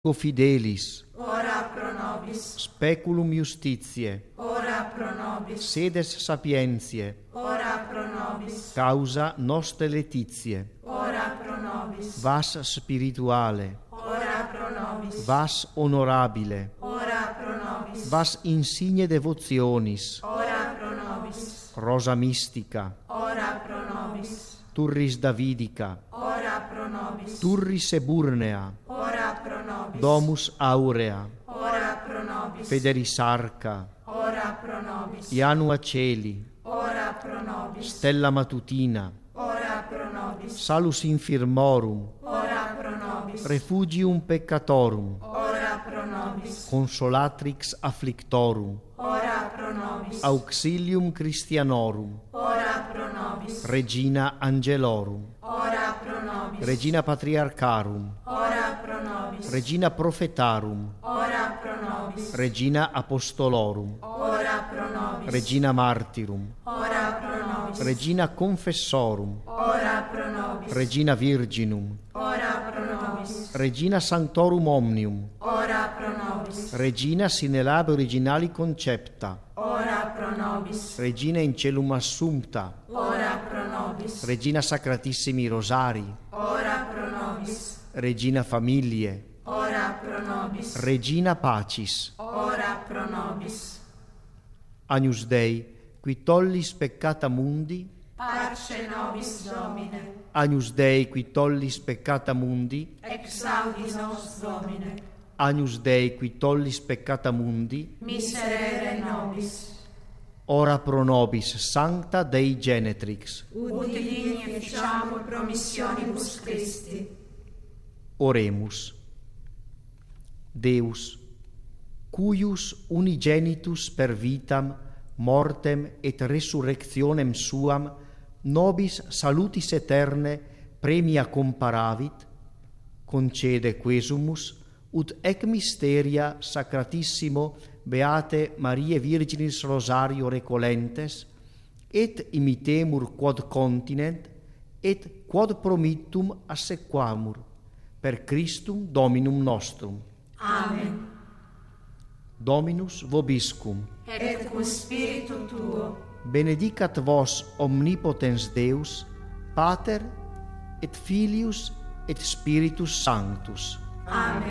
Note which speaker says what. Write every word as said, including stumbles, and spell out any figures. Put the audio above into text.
Speaker 1: Fidelis,
Speaker 2: ora pro nobis.
Speaker 1: Speculum Justitiae,
Speaker 2: ora pro nobis.
Speaker 1: Sedes Sapientiae,
Speaker 2: ora pro nobis.
Speaker 1: Causa Nostre Laetitiae,
Speaker 2: ora pro nobis.
Speaker 1: Vas Spirituale,
Speaker 2: ora pro nobis.
Speaker 1: Vas Honorabile,
Speaker 2: ora pro nobis.
Speaker 1: Vas Insigne Devotionis,
Speaker 2: ora pro nobis.
Speaker 1: Rosa Mistica,
Speaker 2: ora pro nobis.
Speaker 1: Turris Davidica,
Speaker 2: ora pro nobis.
Speaker 1: Turris Eburnea,
Speaker 2: ora pro nobis.
Speaker 1: Domus Aurea,
Speaker 2: ora pro nobis.
Speaker 1: Federis Arca,
Speaker 2: ora pro nobis.
Speaker 1: Ianua Celi,
Speaker 2: ora pro nobis.
Speaker 1: Stella Matutina,
Speaker 2: ora pro nobis.
Speaker 1: Salus Infirmorum,
Speaker 2: ora pro nobis.
Speaker 1: Refugium Peccatorum,
Speaker 2: ora pro nobis.
Speaker 1: Consolatrix Afflictorum,
Speaker 2: ora pro nobis.
Speaker 1: Auxilium Christianorum,
Speaker 2: ora pro nobis.
Speaker 1: Regina Angelorum,
Speaker 2: ora pro nobis.
Speaker 1: Regina Patriarcharum,
Speaker 2: ora pro nobis.
Speaker 1: Regina Prophetarum,
Speaker 2: ora pro nobis.
Speaker 1: Regina Apostolorum,
Speaker 2: ora pro nobis.
Speaker 1: Regina Martyrum,
Speaker 2: ora pro nobis.
Speaker 1: Regina Confessorum,
Speaker 2: ora pro nobis.
Speaker 1: Regina Virginum,
Speaker 2: ora pro nobis.
Speaker 1: Regina Sanctorum Omnium,
Speaker 2: ora pro nobis.
Speaker 1: Regina sine labe originali concepta,
Speaker 2: ora pro nobis.
Speaker 1: Regina in celum assumpta,
Speaker 2: ora pro nobis.
Speaker 1: Regina Sacratissimi Rosari,
Speaker 2: ora pro nobis.
Speaker 1: Regina Familiae,
Speaker 2: ora pro nobis.
Speaker 1: Regina Pacis,
Speaker 2: ora pro nobis.
Speaker 1: Agnus Dei, qui tollis peccata mundi,
Speaker 2: Parce nobis Domine.
Speaker 1: Agnus Dei, qui tollis peccata mundi,
Speaker 2: Exaudis nos Domine.
Speaker 1: Agnus Dei, qui tollis peccata mundi,
Speaker 2: Miserere nobis.
Speaker 1: ora pro nobis sancta Dei Genetrix.
Speaker 2: Ut digni ficiamur promissionibus Christi.
Speaker 1: Oremus. Deus, cuius unigenitus per vitam, mortem et resurrectionem suam, nobis salutis eterne premia comparavit, concede quesumus, ut ec mysteria sacratissimo beate Mariae Virginis Rosario recolentes, et imitemur quod continent, et quod promittum assequamur, per Christum Dominum nostrum.
Speaker 2: Amen.
Speaker 1: Dominus vobiscum.
Speaker 2: Et cum spiritu tuo.
Speaker 1: Benedicat vos omnipotens Deus, Pater et Filius et Spiritus Sanctus.
Speaker 2: Amen.